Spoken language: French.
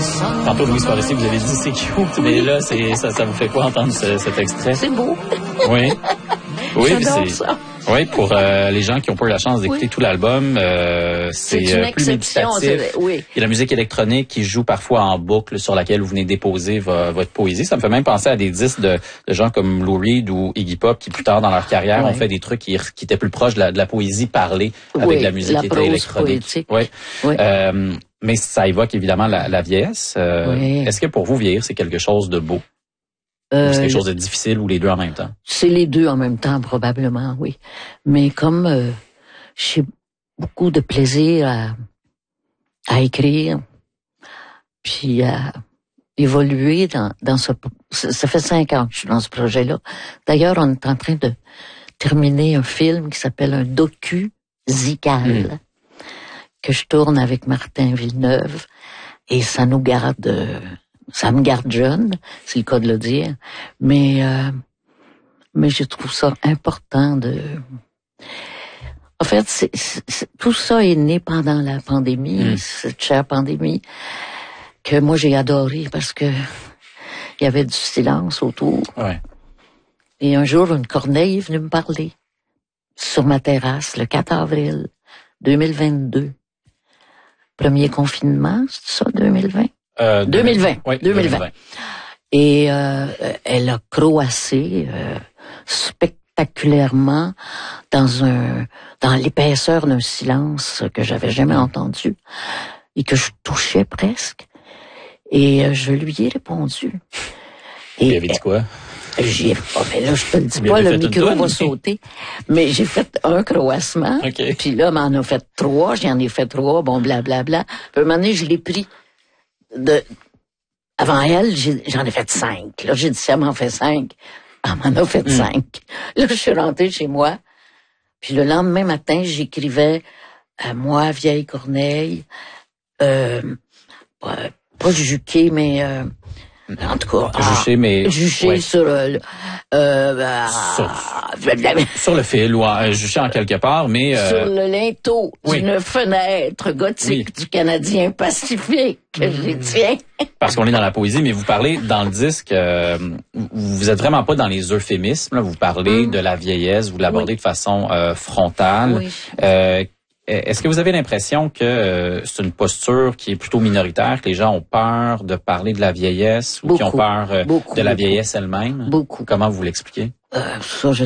Tantôt, Louise Forestier, vous avez dit c'est cute, mais là, ça vous fait quoi entendre cet extrait? C'est beau. Oui. Oui, j'adore ça. Oui, pour les gens qui n'ont pas eu la chance d'écouter tout l'album, c'est plus méditatif. Oui. Il y a la musique électronique qui joue parfois en boucle sur laquelle vous venez déposer votre poésie. Ça me fait même penser à des disques de gens comme Lou Reed ou Iggy Pop qui plus tard dans leur carrière ont fait des trucs qui étaient plus proches de la poésie parlée avec de la musique qui était électronique. Oui. Mais ça évoque évidemment la vieillesse. Est-ce que pour vous, vieillir, c'est quelque chose de beau? Ou c'est quelque chose de difficile ou les deux en même temps? C'est les deux en même temps, probablement, oui. Mais comme j'ai beaucoup de plaisir à écrire, puis à évoluer dans ce... Ça fait 5 ans que je suis dans ce projet-là. D'ailleurs, on est en train de terminer un film qui s'appelle un docu-zical que je tourne avec Martin Villeneuve et ça nous garde... Ça me garde jeune, c'est le cas de le dire, mais je trouve ça important de... En fait, tout ça est né pendant la pandémie, cette chère pandémie, que moi j'ai adoré parce que il y avait du silence autour. Ouais. Et un jour, une corneille est venue me parler sur ma terrasse, le 4 avril 2022. Premier confinement, c'est ça, 2020? 2020. Oui, 2020. Et elle a croassé spectaculairement dans l'épaisseur d'un silence que j'avais jamais entendu et que je touchais presque. Et je lui ai répondu. Et il avait dit quoi? Mais là, je te le dis pas, le micro va sauter. Mais j'ai fait un croassement. Okay. Puis là, m'en a fait 3, j'en ai fait 3, bon, blablabla. Puis à un moment donné, je l'ai pris avant elle, j'en ai fait 5. Là, j'ai dit, si elle m'en fait 5, elle m'en a fait 5. Là, je suis rentrée chez moi. Puis le lendemain matin, j'écrivais à moi, vieille Corneille, pas juqué, mais en tout cas, juché sur sur le fil ou juché en quelque part, mais sur le linteau d'une fenêtre gothique du Canadien Pacifique que j'y tiens. Parce qu'on est dans la poésie, mais vous parlez dans le disque, vous êtes vraiment pas dans les euphémismes, là, vous parlez de la vieillesse, vous l'abordez de façon frontale. Est-ce que vous avez l'impression que c'est une posture qui est plutôt minoritaire, que les gens ont peur de parler de la vieillesse ou qui ont peur de la vieillesse elle-même? Beaucoup. Comment vous l'expliquez? Ça, je